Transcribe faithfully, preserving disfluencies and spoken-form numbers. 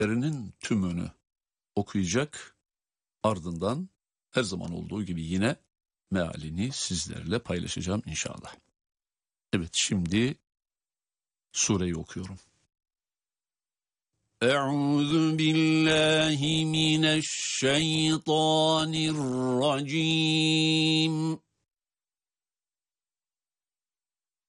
ayetlerinin tümünü okuyacak, ardından her zaman olduğu gibi yine mealini sizlerle paylaşacağım inşallah. Evet, şimdi sureyi okuyorum. Euzu billahi mineşşeytanirracim.